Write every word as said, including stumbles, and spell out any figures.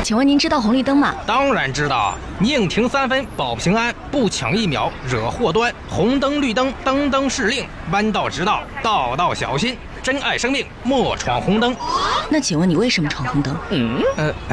请问您知道红绿灯吗？ 当然知道，宁停三分保平安，不抢一秒惹祸端。红灯绿灯，灯灯是令，弯道直道，道道小心。珍爱生命，莫闯红灯。 那请问你为什么闯红灯？ 嗯，呃。